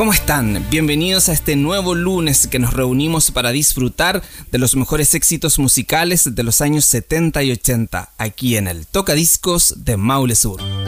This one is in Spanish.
¿Cómo están? Bienvenidos a este nuevo lunes que nos reunimos para disfrutar de los mejores éxitos musicales de los años 70 y 80, aquí en el Tocadiscos de Maule Sur.